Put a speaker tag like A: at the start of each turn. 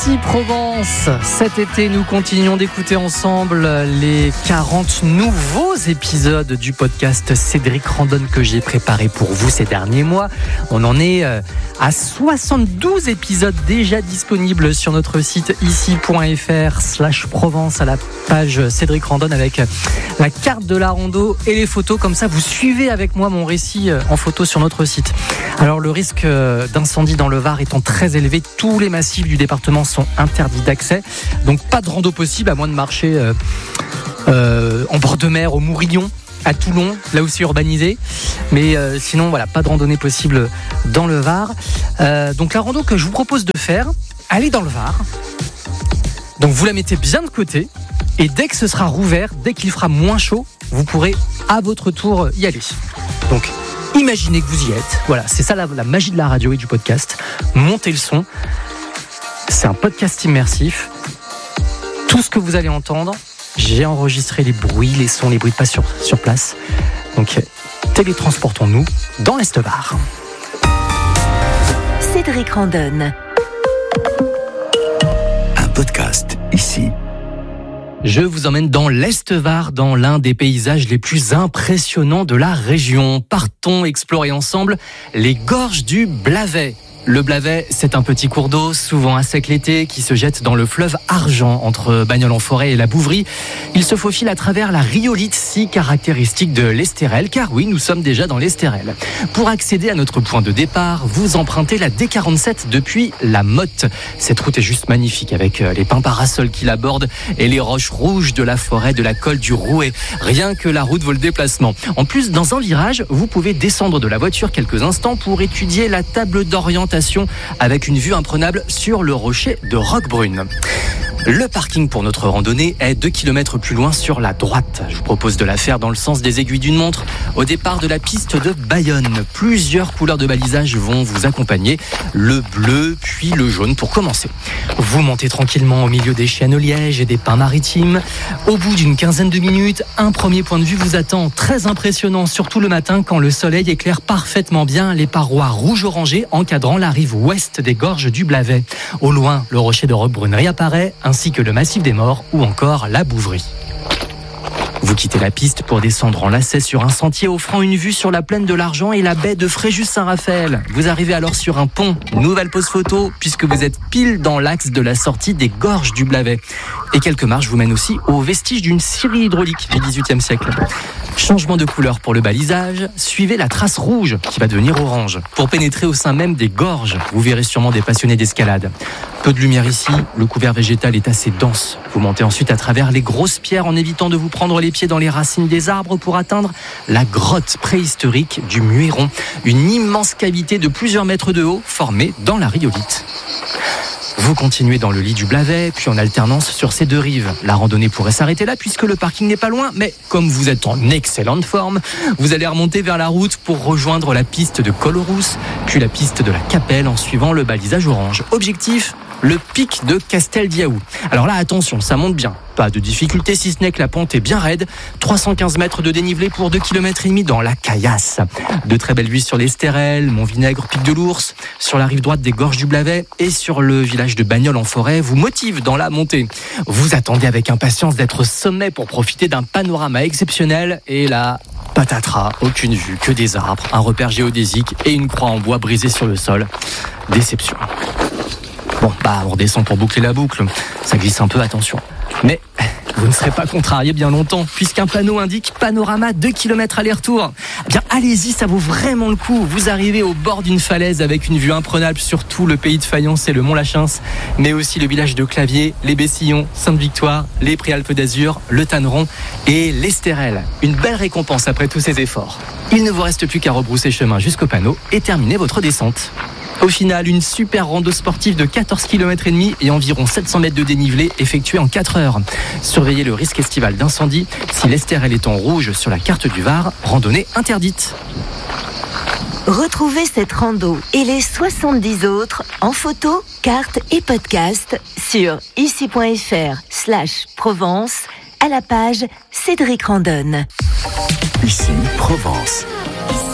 A: Ici Provence. Cet été, nous continuons d'écouter ensemble les 40 nouveaux épisodes du podcast Cédric Randonne que j'ai préparé pour vous ces derniers mois. On en est à 72 épisodes déjà disponibles sur notre site ici.fr/Provence à la page Cédric Randonne avec la carte de la rando et les photos. Comme ça, vous suivez avec moi mon récit en photo sur notre site. Alors, le risque d'incendie dans le Var étant très élevé, tous les massifs du département sont interdits d'accès. Donc, pas de rando possible à moins de marcher en bord de mer au Mourillon, à Toulon, là où c'est urbanisé. Mais sinon, voilà, pas de randonnée possible dans le Var. Donc, la rando que je vous propose de faire, allez dans le Var. Donc, vous la mettez bien de côté. Et dès que ce sera rouvert, dès qu'il fera moins chaud, vous pourrez à votre tour y aller. Donc, imaginez que vous y êtes. Voilà, c'est ça la magie de la radio et du podcast. Montez le son. C'est un podcast immersif. Tout ce que vous allez entendre, j'ai enregistré les bruits, les sons, les bruits de pas sur place. Donc, télétransportons-nous dans l'Est-Var.
B: Cédric Randonne.
C: Un podcast ici.
A: Je vous emmène dans l'Est-Var, dans l'un des paysages les plus impressionnants de la région. Partons explorer ensemble les gorges du Blavet. Le Blavet, c'est un petit cours d'eau, souvent à sec l'été, qui se jette dans le fleuve Argent, entre Bagnols-en-Forêt et la Bouvrie. Il se faufile à travers la rhyolite si caractéristique de l'Estérel, car oui, nous sommes déjà dans l'Estérel. Pour accéder à notre point de départ, vous empruntez la D47 depuis la Motte. Cette route est juste magnifique, avec les pins parasols qui l'abordent et les roches rouges de la forêt de la Colle du Rouet. Rien que la route vaut le déplacement. En plus, dans un virage, vous pouvez descendre de la voiture quelques instants pour étudier la table d'orientation avec une vue imprenable sur le rocher de Roquebrune. Le parking pour notre randonnée est 2 km plus loin sur la droite. Je vous propose de la faire dans le sens des aiguilles d'une montre au départ de la piste de Bayonne. Plusieurs couleurs de balisage vont vous accompagner. Le bleu, puis le jaune pour commencer. Vous montez tranquillement au milieu des chênes au liège et des pins maritimes. Au bout d'une quinzaine de minutes, un premier point de vue vous attend. Très impressionnant, surtout le matin quand le soleil éclaire parfaitement bien les parois rouge-orangé encadrant la rive ouest des gorges du Blavet. Au loin, le rocher de Roquebrune réapparaît, ainsi que le massif des Morts ou encore la Bouvrie. Vous quittez la piste pour descendre en lacet sur un sentier offrant une vue sur la plaine de l'Argent et la baie de Fréjus-Saint-Raphaël. Vous arrivez alors sur un pont, nouvelle pause photo, puisque vous êtes pile dans l'axe de la sortie des gorges du Blavet. Et quelques marches vous mènent aussi aux vestiges d'une scierie hydraulique du XVIIIe siècle. Changement de couleur pour le balisage, suivez la trace rouge qui va devenir orange. Pour pénétrer au sein même des gorges, vous verrez sûrement des passionnés d'escalade. Peu de lumière ici, le couvert végétal est assez dense. Vous montez ensuite à travers les grosses pierres en évitant de vous prendre les pieds dans les racines des arbres pour atteindre la grotte préhistorique du Muiron, une immense cavité de plusieurs mètres de haut formée dans la rhyolite. Vous continuez dans le lit du Blavet, puis en alternance sur ces deux rives. La randonnée pourrait s'arrêter là puisque le parking n'est pas loin, mais comme vous êtes en excellente forme, vous allez remonter vers la route pour rejoindre la piste de Colorousse, puis la piste de la Capelle en suivant le balisage orange. Objectif, le pic de Casteldiaou. Alors là, attention, ça monte bien. Pas de difficulté si ce n'est que la pente est bien raide. 315 mètres de dénivelé pour 2,5 km dans la caillasse. De très belles vues sur l'Estérel, Montvinaigre, Pic de l'Ours, sur la rive droite des gorges du Blavet et sur le village de Bagnols-en-Forêt vous motive dans la montée. Vous attendez avec impatience d'être au sommet pour profiter d'un panorama exceptionnel et là, patatras, aucune vue, que des arbres, un repère géodésique et une croix en bois brisée sur le sol. Déception. Bon, on redescend pour boucler la boucle. Ça glisse un peu, attention. Mais vous ne serez pas contrarié bien longtemps, puisqu'un panneau indique panorama 2 km aller-retour. Bien, allez-y, ça vaut vraiment le coup. Vous arrivez au bord d'une falaise avec une vue imprenable sur tout le pays de Fayence et le Mont-Lachins, mais aussi le village de Clavier, les Bessillons, Sainte-Victoire, les Préalpes d'Azur, le Tanneron et l'Estérel. Une belle récompense après tous ces efforts. Il ne vous reste plus qu'à rebrousser chemin jusqu'au panneau et terminer votre descente. Au final, une super rando sportive de 14 km et demi et environ 700 mètres de dénivelé effectuée en 4 heures. Surveillez le risque estival d'incendie. Si l'Estérel est en rouge sur la carte du Var, randonnée interdite.
B: Retrouvez cette rando et les 70 autres en photo, carte et podcast sur ici.fr/Provence à la page Cédric Randonne.
C: Ici, Provence.